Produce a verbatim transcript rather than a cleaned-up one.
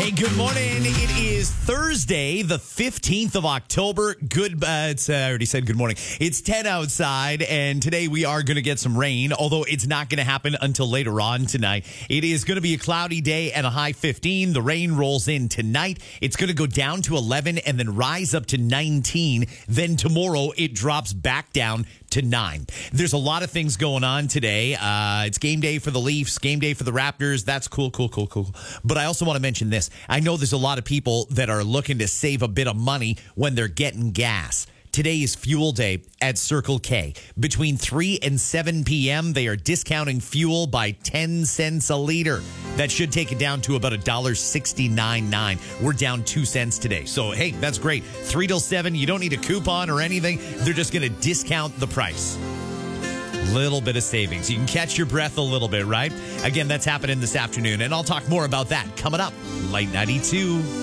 Hey, good morning. It is Thursday, the fifteenth of October. Good, uh, it's, uh, I already said good morning. It's ten outside, and today we are going to get some rain, although it's not going to happen until later on tonight. It is going to be a cloudy day and a high fifteen. The rain rolls in tonight. It's going to go down to eleven and then rise up to nineteen. Then tomorrow it drops back down to nine. There's a lot of things going on today. Uh, it's game day for the Leafs, game day for the Raptors. That's cool, cool, cool, cool. But I also want to mention this. I know there's a lot of people that are looking to save a bit of money when they're getting gas. Today is fuel day at Circle K. Between three and seven p.m., they are discounting fuel by ten cents a liter. That should take it down to about one dollar sixty-nine nine. We're down two cents today. So, hey, that's great. three till seven, you don't need a coupon or anything. They're just going to discount the price. Little bit of savings. You can catch your breath a little bit, right? Again, that's happening this afternoon, and I'll talk more about that coming up. Light ninety-two.